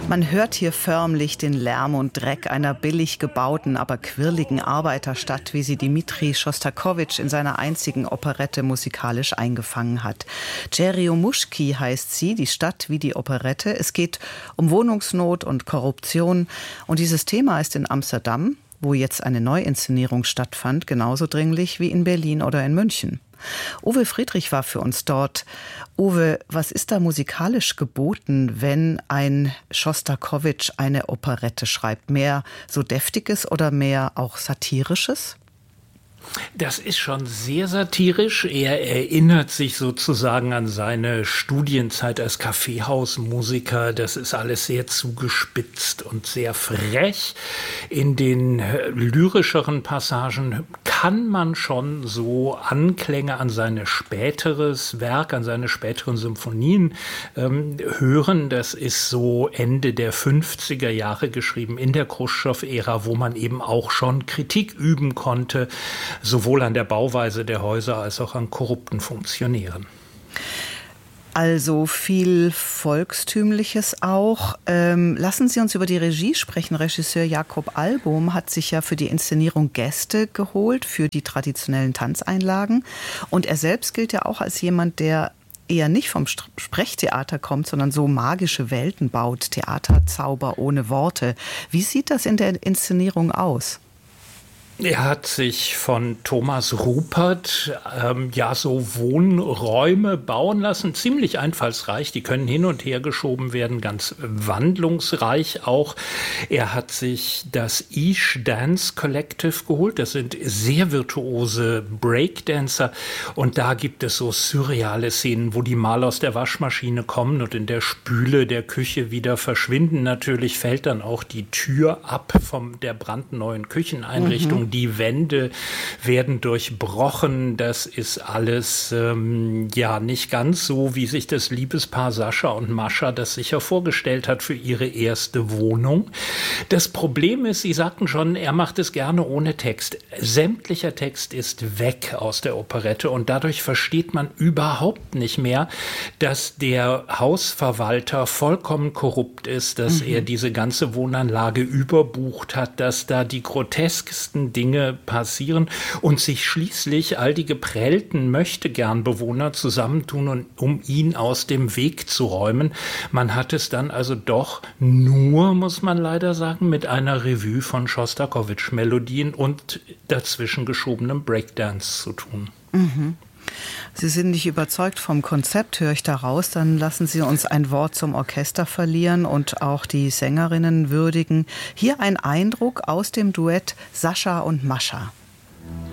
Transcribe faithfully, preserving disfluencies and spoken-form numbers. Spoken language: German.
Man hört hier förmlich den Lärm und Dreck einer billig gebauten, aber quirligen Arbeiterstadt, wie sie Dmitri Schostakowitsch in seiner einzigen Operette musikalisch eingefangen hat. Dzerzjomuszki heißt sie, die Stadt wie die Operette. Es geht um Wohnungsnot und Korruption. Und dieses Thema ist in Amsterdam, wo jetzt eine Neuinszenierung stattfand, genauso dringlich wie in Berlin oder in München. Uwe Friedrich war für uns dort. Uwe, was ist da musikalisch geboten, wenn ein Schostakowitsch eine Operette schreibt? Mehr so Deftiges oder mehr auch Satirisches? Das ist schon sehr satirisch. Er erinnert sich sozusagen an seine Studienzeit als Kaffeehausmusiker. Das ist alles sehr zugespitzt und sehr frech. In den lyrischeren Passagen kann man schon so Anklänge an sein späteres Werk, an seine späteren Symphonien ähm, hören. Das ist so Ende der fünfziger Jahre geschrieben, in der Chruschtschow-Ära, wo man eben auch schon Kritik üben konnte, sowohl an der Bauweise der Häuser als auch an korrupten Funktionären. Also viel Volkstümliches auch. Ähm, lassen Sie uns über die Regie sprechen. Regisseur Jakob Albom hat sich ja für die Inszenierung Gäste geholt, für die traditionellen Tanzeinlagen. Und er selbst gilt ja auch als jemand, der eher nicht vom Sprechtheater kommt, sondern so magische Welten baut. Theaterzauber ohne Worte. Wie sieht das in der Inszenierung aus? Er hat sich von Thomas Rupert ähm, ja so Wohnräume bauen lassen, ziemlich einfallsreich, die können hin und her geschoben werden, ganz wandlungsreich auch. Er hat sich das Ish Dance Collective geholt, das sind sehr virtuose Breakdancer und da gibt es so surreale Szenen, wo die mal aus der Waschmaschine kommen und in der Spüle der Küche wieder verschwinden. Natürlich fällt dann auch die Tür ab von der brandneuen Kücheneinrichtung. Mhm. Die Wände werden durchbrochen. Das ist alles ähm, ja nicht ganz so, wie sich das Liebespaar Sascha und Mascha das sicher vorgestellt hat für ihre erste Wohnung. Das Problem ist, Sie sagten schon, er macht es gerne ohne Text. Sämtlicher Text ist weg aus der Operette und dadurch versteht man überhaupt nicht mehr, dass der Hausverwalter vollkommen korrupt ist, dass mhm. er diese ganze Wohnanlage überbucht hat, dass da die groteskesten Dinge passieren und sich schließlich all die geprellten Möchtegern-Bewohner zusammentun, und, um ihn aus dem Weg zu räumen. Man hat es dann also doch nur, muss man leider sagen, mit einer Revue von Schostakowitsch-Melodien und dazwischen geschobenem Breakdance zu tun. Mhm. Sie sind nicht überzeugt vom Konzept, höre ich daraus. Dann lassen Sie uns ein Wort zum Orchester verlieren und auch die Sängerinnen würdigen. Hier ein Eindruck aus dem Duett Sascha und Mascha.